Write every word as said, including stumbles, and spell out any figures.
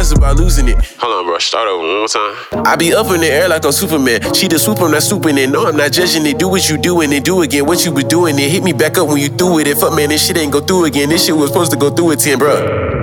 stress about losing it. Hold on, bro. Start over one more time. I be up in the air like I'm Superman. She the swoop, I'm not swooping it. No, I'm not judging it. Do what you do and then do again what you was doing. It hit me back up when you threw it. If fuck, man, this shit ain't go through again. This shit was supposed to go through at ten, bruh.